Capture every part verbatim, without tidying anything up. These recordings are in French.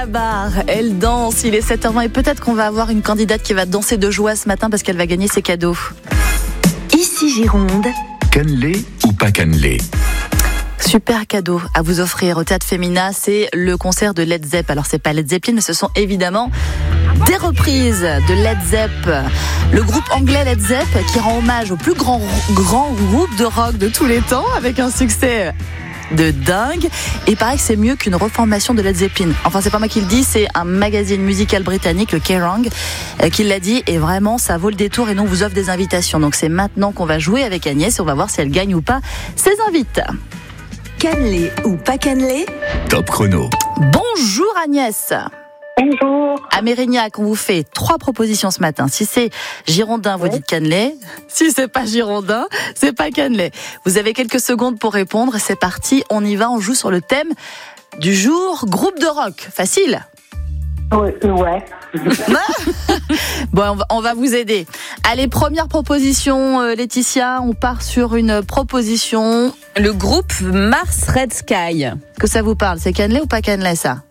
La barre, elle danse, il est sept heures vingt et peut-être qu'on va avoir une candidate qui va danser de joie ce matin parce qu'elle va gagner ses cadeaux. Ici Gironde. Cannelé ou pas cannelé? Super cadeau à vous offrir au Théâtre Femina, c'est le concert de Led Zepp. Alors c'est pas Led Zeppelin, mais ce sont évidemment des reprises de Led Zepp. Le groupe anglais Led Zepp qui rend hommage au plus grand, grand groupe de rock de tous les temps avec un succès de dingue. Et il paraît que c'est mieux qu'une reformation de Led Zeppelin. Enfin, c'est pas moi qui le dis, c'est un magazine musical britannique, le Kerrang, qui l'a dit. Et vraiment, ça vaut le détour et nous, on vous offre des invitations. Donc c'est maintenant qu'on va jouer avec Agnès et on va voir si elle gagne ou pas ses invites. Cannelé ou pas cannelé? Top chrono. Bonjour Agnès. Bonjour. À Mérignac, on vous fait trois propositions ce matin. Si c'est girondin, vous oui. dites cannelé. Si c'est pas girondin, c'est pas cannelé. Vous avez quelques secondes pour répondre. C'est parti, on y va. On joue sur le thème du jour. Groupe de rock. Facile. Oui, ouais. Bon, on va, on va vous aider. Allez, première proposition, euh, Laetitia. On part sur une proposition. Le groupe Mars Red Sky. Que ça vous parle? C'est cannelé ou pas cannelé, ça?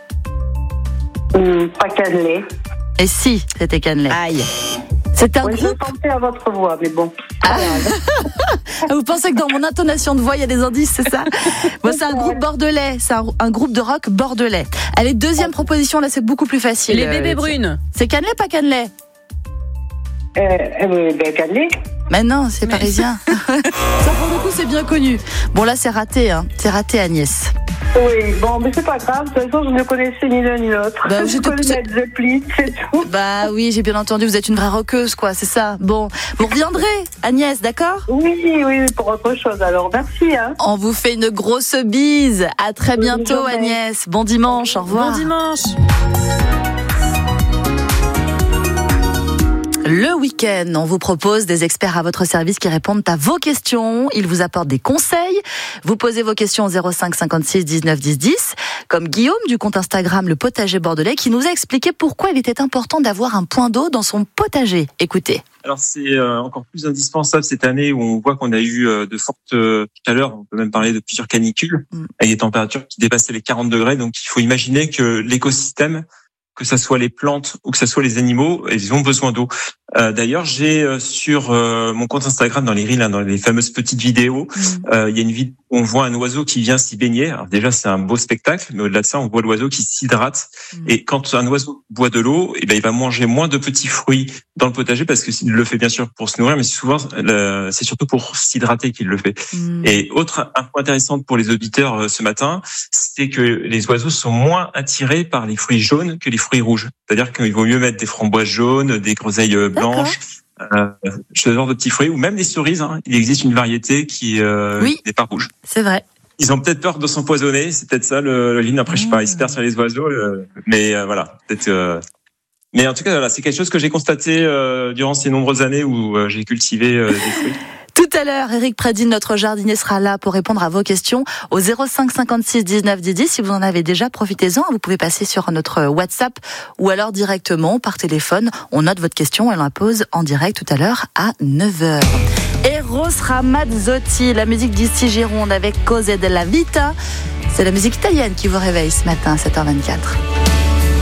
Hum, pas cannelé. Et si c'était cannelé? Aïe. C'est un Oui, je groupe. pensais à votre voix, mais bon. Ah. Vous pensez que dans mon intonation de voix, il y a des indices, c'est ça? Bon, c'est un groupe bordelais. C'est un, un groupe de rock bordelais. Allez, deuxième proposition, là, c'est beaucoup plus facile. Les bébés Euh, brunes. C'est cannelé ou pas cannelé? Euh, euh, ben, cannelé. Mais non, c'est Mais... parisien. Ça, pour le coup, c'est bien connu. Bon, là, c'est raté, hein. C'est raté, Agnès. Oui, bon, mais c'est pas grave. De toute façon, je ne connaissais ni l'un ni l'autre. Bah, je j'étais- connais Led Zeppelin, c'est tout. Bah oui, j'ai bien entendu, vous êtes une vraie rockeuse, quoi, c'est ça. Bon, vous reviendrez, Agnès, d'accord? Oui, oui, pour autre chose. Alors, merci. Hein. On vous fait une grosse bise. À très Bonne bientôt, journée. Agnès. Bon dimanche, au revoir. Bon dimanche. Le week-end, on vous propose des experts à votre service qui répondent à vos questions. Ils vous apportent des conseils. Vous posez vos questions au zéro cinq cinquante-six dix-neuf dix dix, comme Guillaume du compte Instagram Le Potager Bordelais qui nous a expliqué pourquoi il était important d'avoir un point d'eau dans son potager. Écoutez. Alors c'est euh, encore plus indispensable cette année où on voit qu'on a eu euh, de fortes euh, chaleurs, on peut même parler de plusieurs canicules, Mm. avec des températures qui dépassaient les quarante degrés. Donc il faut imaginer que l'écosystème, que ça soit les plantes ou que ça soit les animaux, ils ont besoin d'eau. Euh, d'ailleurs, j'ai euh, sur euh, mon compte Instagram, dans les reels, hein, dans les fameuses petites vidéos, euh, il y a une vidéo où on voit un oiseau qui vient s'y baigner. Alors déjà, c'est un beau spectacle, mais au-delà de ça, on voit l'oiseau qui s'hydrate. Mm. Et quand un oiseau boit de l'eau, eh ben, il va manger moins de petits fruits dans le potager parce qu'il le fait bien sûr pour se nourrir, mais souvent, le- c'est surtout pour s'hydrater qu'il le fait. Mm. Et autre info intéressante pour les auditeurs euh, ce matin, c'est que les oiseaux sont moins attirés par les fruits jaunes que les fruits rouges. C'est-à-dire qu'il vaut mieux mettre des framboises jaunes, des groseilles euh, blanches, euh, ce genre de petits fruits, ou même des cerises. Hein. Il existe une variété qui euh, Oui. n'est pas rouge. C'est vrai. Ils ont peut-être peur de s'empoisonner, c'est peut-être ça le, le ligne. Après, je suis pas expert sur les oiseaux, euh, mais euh, voilà, peut-être. Euh... Mais en tout cas, voilà, c'est quelque chose que j'ai constaté euh, durant ces nombreuses années où euh, j'ai cultivé euh, des fruits. Tout à l'heure, Eric Prédine, notre jardinier, sera là pour répondre à vos questions au zéro cinq cinquante-six dix-neuf dix dix. Si vous en avez déjà, profitez-en. Vous pouvez passer sur notre WhatsApp ou alors directement par téléphone. On note votre question et on la pose en direct tout à l'heure à neuf heures. Eros Ramazzotti, la musique d'ici Gironde avec Cose della Vita. C'est la musique italienne qui vous réveille ce matin à sept heures vingt-quatre.